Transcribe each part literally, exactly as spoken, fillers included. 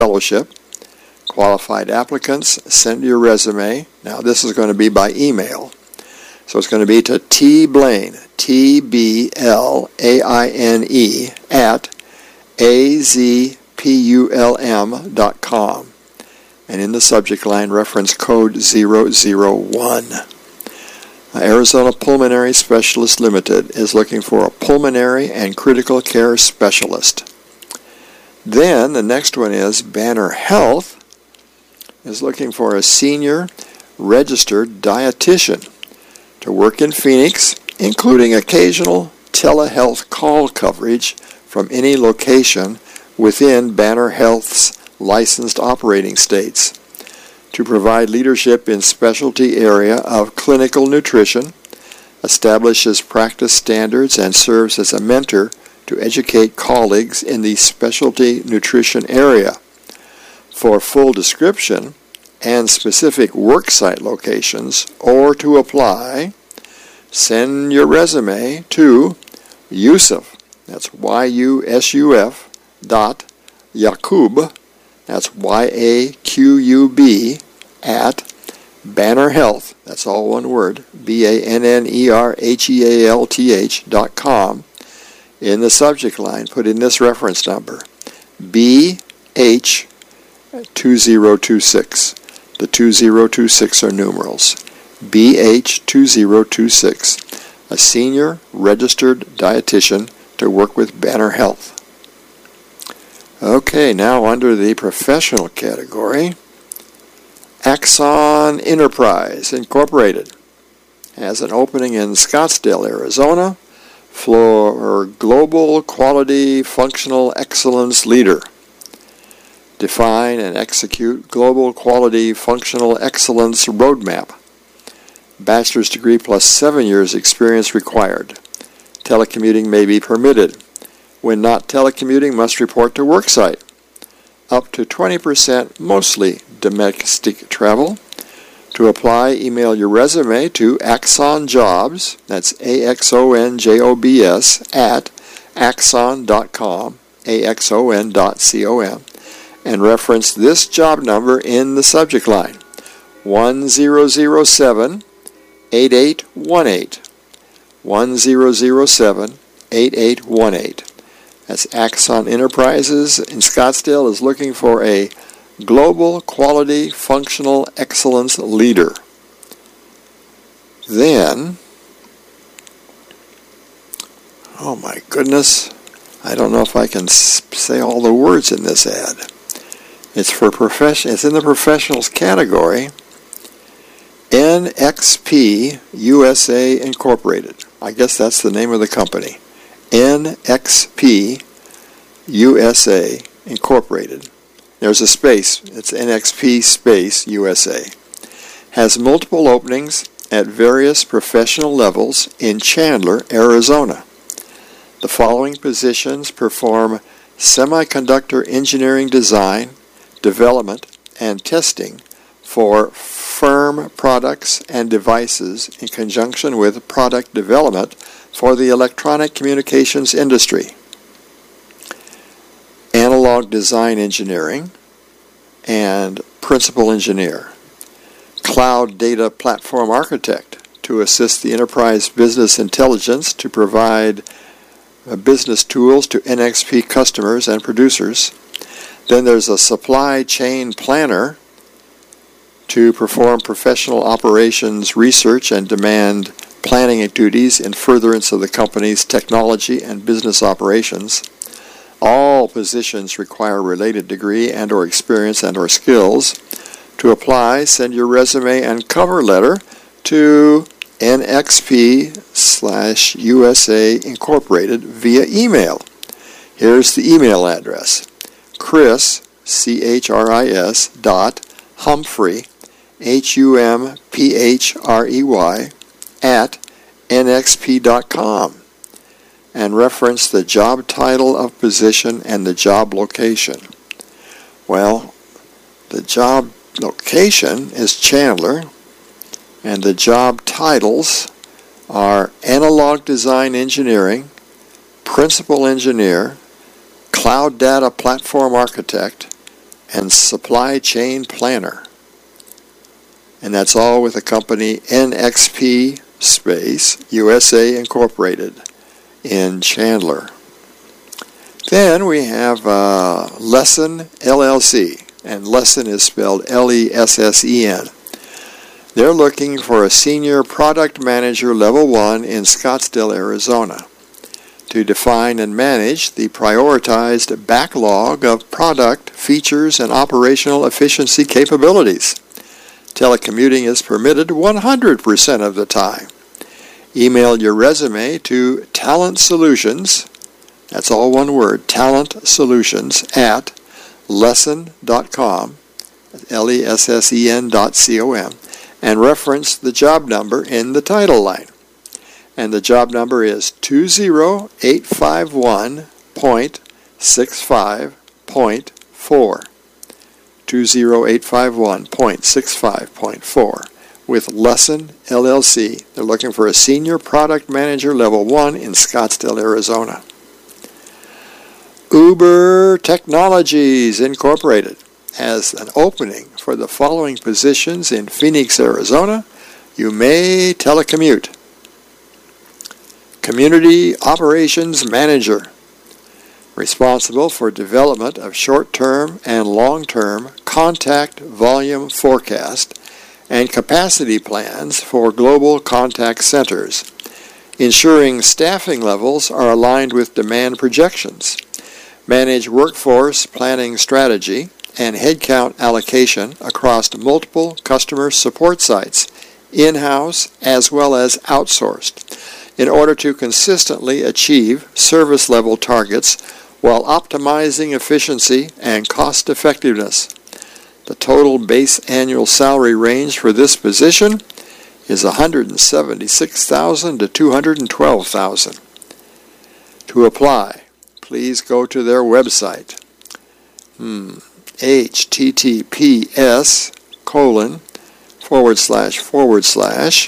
Fellowship. Qualified applicants, send your resume. Now this is going to be by email. So it's going to be to T Blaine, T B L A I N E, at A Z P U L M dot com. And in the subject line, reference code zero zero one. Arizona Pulmonary Specialist Limited is looking for a pulmonary and critical care specialist. Then the next one is Banner Health is looking for a senior registered dietitian to work in Phoenix, including occasional telehealth call coverage from any location within Banner Health's licensed operating states, to provide leadership in specialty area of clinical nutrition, establishes practice standards, and serves as a mentor to educate colleagues in the specialty nutrition area. For full description and specific worksite locations, or to apply, send your resume to Yusuf, that's Y U S U F, dot Yaqub, that's Y A Q U B, at Banner Health, that's all one word, B A N N E R H E A L T H dot com. In the subject line, put in this reference number, B H two zero two six. The two zero two six are numerals. B H two zero two six, a senior registered dietitian to work with Banner Health. Okay, now under the professional category, Axon Enterprise Incorporated has an opening in Scottsdale, Arizona, for Global Quality Functional Excellence Leader. Define and execute Global Quality Functional Excellence Roadmap. Bachelor's degree plus seven years experience required. Telecommuting may be permitted. When not telecommuting, must report to worksite. Up to twenty percent, mostly domestic travel. To apply, email your resume to Axon Jobs, that's A X O N J O B S, at axon dot com, A X O N dot C O M, and reference this job number in the subject line, one zero zero seven, eight eight one eight, one zero zero seven, eight eight one eight. That's Axon Enterprises in Scottsdale is looking for a Global Quality Functional Excellence Leader. Then, oh my goodness, I don't know if I can say all the words in this ad. It's for profession. It's in the professionals category. N X P U S A Incorporated. I guess that's the name of the company. N X P U S A Incorporated. There's a space. It's N X P space U S A. Has multiple openings at various professional levels in Chandler, Arizona. The following positions perform semiconductor engineering design, development, and testing for firm products and devices in conjunction with product development for the electronic communications industry. Analog design engineering and principal engineer. Cloud data platform architect to assist the enterprise business intelligence to provide business tools to N X P customers and producers. Then there's a supply chain planner to perform professional operations research and demand planning duties in furtherance of the company's technology and business operations. All positions require related degree and or experience and or skills. To apply, send your resume and cover letter to N X P slash U S A Incorporated via email. Here's the email address. Chris, C H R I S, dot Humphrey, H U M P H R E Y, at N X P dot com. And reference the job title of position and the job location. Well, the job location is Chandler, and the job titles are Analog Design Engineering, Principal Engineer, Cloud Data Platform Architect, and supply chain planner. And that's all with the company N X P Space U S A Incorporated in Chandler. Then we have uh, Lesson L L C, and Lesson is spelled L E S S E N. They're looking for a senior product manager level one in Scottsdale, Arizona, to define and manage the prioritized backlog of product, features, and operational efficiency capabilities. Telecommuting is permitted one hundred percent of the time. Email your resume to Talent Solutions, that's all one word, Talent Solutions, at lesson dot com, L E S S E N dot C O M, and reference the job number in the title line. And the job number is two zero eight five one point six five point four. two zero eight five one point six five point four with Lesson L L C. They're looking for a senior product manager level one in Scottsdale, Arizona. Uber Technologies Incorporated has an opening for the following positions in Phoenix, Arizona. You may telecommute. Community Operations Manager, responsible for development of short-term and long-term contact volume forecast and capacity plans for global contact centers, ensuring staffing levels are aligned with demand projections. Manage workforce planning strategy and headcount allocation across multiple customer support sites, in-house as well as outsourced, in order to consistently achieve service level targets while optimizing efficiency and cost effectiveness. The total base annual salary range for this position is one hundred seventy-six thousand dollars to two hundred twelve thousand dollars. To apply, please go to their website, hmm, https colon forward slash forward slash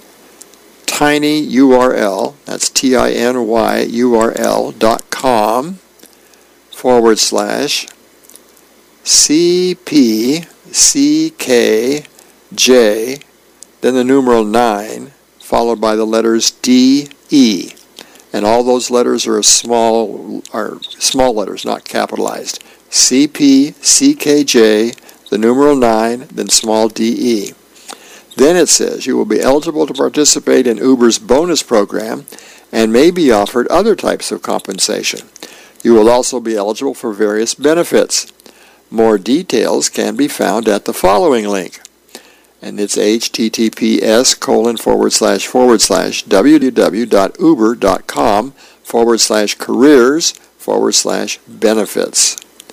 tinyurl, that's T I N Y U R L dot com forward slash C P C K J, then the numeral nine, followed by the letters D E. And all those letters are small, are small letters, not capitalized. C P C K J, the numeral nine, then small d e. Then it says you will be eligible to participate in Uber's bonus program and may be offered other types of compensation. You will also be eligible for various benefits. More details can be found at the following link. And it's https colon forward slash forward slash www.uber.com forward slash careers forward slash benefits.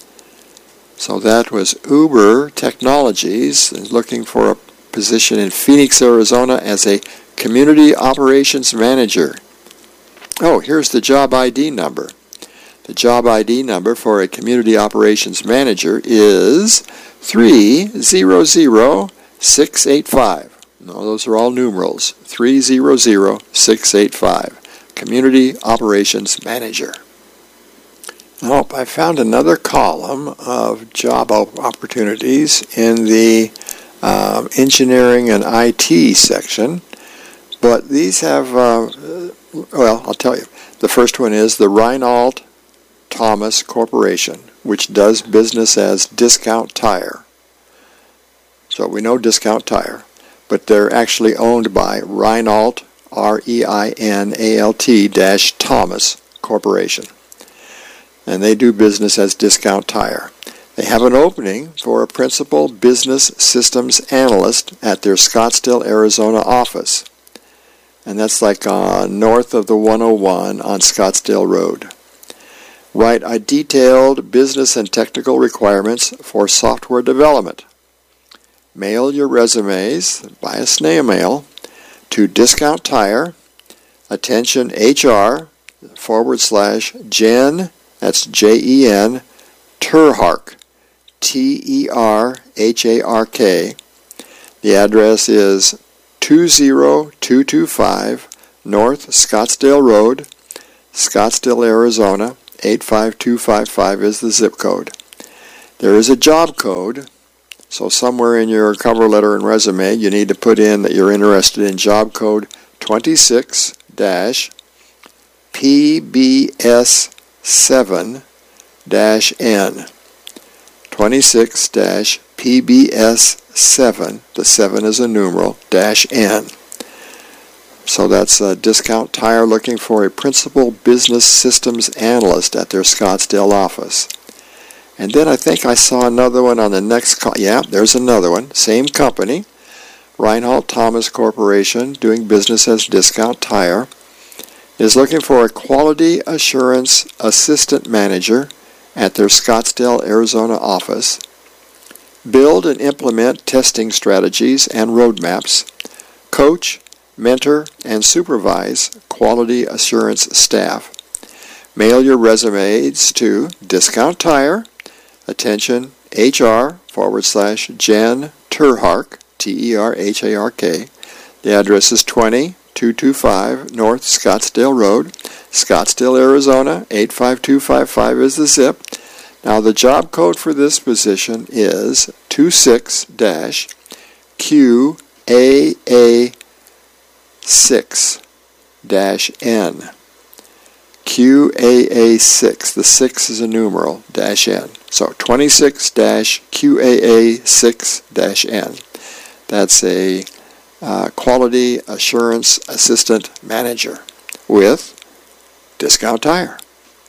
So that was Uber Technologies, looking for a position in Phoenix, Arizona as a Community Operations Manager. Oh, here's the job I D number. The job I D number for a Community Operations Manager is three zero zero six eight five. No, those are all numerals. three zero zero six eight five. Community Operations Manager. Oh, I found another column of job opportunities in the um, engineering and I T section, but these have, uh, well, I'll tell you. The first one is the Reinhold Thomas Corporation, which does business as Discount Tire. So we know Discount Tire, but they're actually owned by Reinhold, R E I N A L T dash Thomas Corporation. And they do business as Discount Tire. They have an opening for a Principal Business Systems Analyst at their Scottsdale, Arizona office. And that's like uh, north of the one oh one on Scottsdale Road. Write a detailed business and technical requirements for software development. Mail your resumes by a snail mail to Discount Tire, attention H R, forward slash Jen, that's J E N, Terhark, T E R H A R K. The address is two zero two two five North Scottsdale Road, Scottsdale, Arizona, eight five two five five is the zip code. There is a job code, so somewhere in your cover letter and resume you need to put in that you're interested in job code twenty-six P B S seven N. twenty-six P B S seven, the seven is a numeral, dash N. So that's a Discount Tire looking for a principal business systems analyst at their Scottsdale office. And then I think I saw another one on the next call. Yeah, there's another one. Same company, Reinhold Thomas Corporation, doing business as Discount Tire, is looking for a quality assurance assistant manager at their Scottsdale, Arizona office. Build and implement testing strategies and roadmaps. Coach, mentor, and supervise quality assurance staff. Mail your resumes to Discount Tire, attention H R forward slash Jen Terhark, T E R H A R K. The address is twenty two twenty-five North Scottsdale Road, Scottsdale, Arizona, eight five two five five is the zip. Now the job code for this position is twenty-six Q A A six N. Q A A six, the six is a numeral, dash N. So twenty-six Q A A six N. That's a uh, Quality Assurance Assistant Manager with Discount Tire.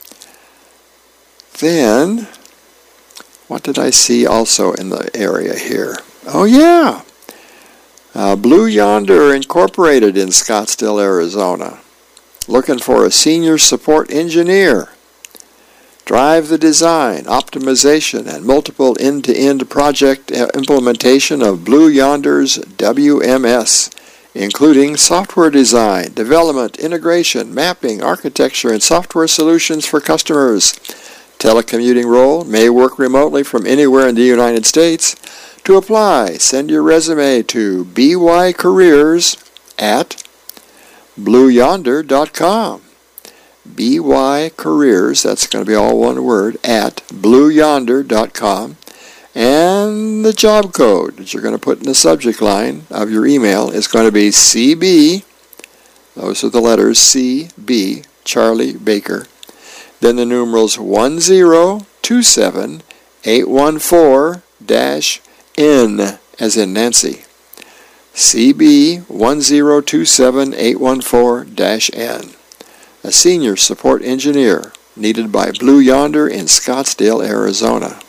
Then, what did I see also in the area here? Oh yeah, uh, Blue Yonder Incorporated in Scottsdale, Arizona. Looking for a senior support engineer. Drive the design, optimization, and multiple end-to-end project implementation of Blue Yonder's W M S, including software design, development, integration, mapping, architecture, and software solutions for customers. Telecommuting role, may work remotely from anywhere in the United States. To apply, send your resume to bycareers at blue yonder dot com. bycareers, that's going to be all one word, at blue yonder dot com. And the job code that you're going to put in the subject line of your email is going to be C B, those are the letters C B, Charlie Baker, then the numerals one zero two seven eight one four N as in Nancy. C B one zero two seven eight one four N. A senior support engineer needed by Blue Yonder in Scottsdale, Arizona.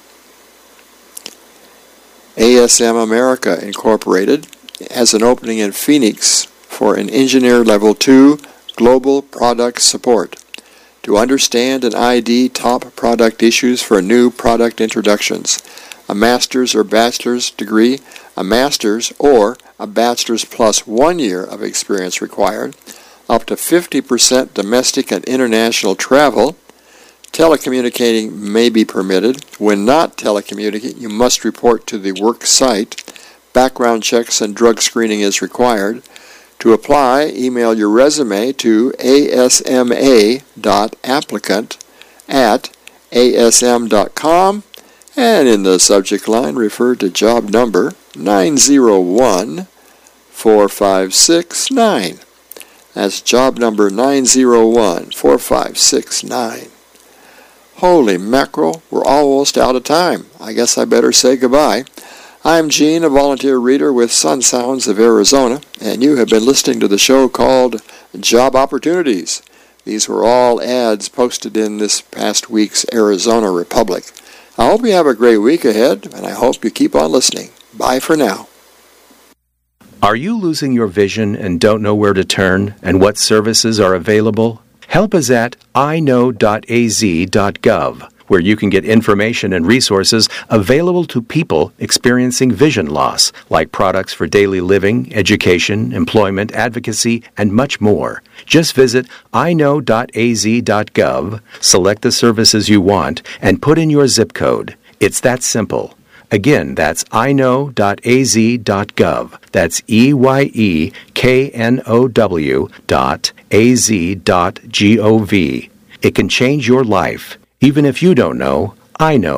A S M America Incorporated has an opening in Phoenix for an engineer level two global product support to understand and I D top product issues for new product introductions. A master's or bachelor's degree, a master's or a bachelor's plus one year of experience required, up to fifty percent domestic and international travel. Telecommunicating may be permitted. When not telecommunicating, you must report to the work site. Background checks and drug screening is required. To apply, email your resume to asma.applicant at asm dot com, and in the subject line refer to job number nine zero one four five six nine. That's job number nine zero one four five six nine. Holy mackerel, we're almost out of time. I guess I better say goodbye. I'm Gene, a volunteer reader with Sun Sounds of Arizona, and you have been listening to the show called Job Opportunities. These were all ads posted in this past week's Arizona Republic. I hope you have a great week ahead, and I hope you keep on listening. Bye for now. Are you losing your vision and don't know where to turn and what services are available? Help is at i know dot a z dot gov, where you can get information and resources available to people experiencing vision loss, like products for daily living, education, employment, advocacy, and much more. Just visit i know dot a z dot gov, select the services you want, and put in your zip code. It's that simple. Again, that's i know dot a z dot gov. That's E Y E K N O W dot A Z dot G O V. It can change your life. Even if you don't know, I know.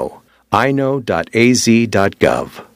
i know dot a z dot gov.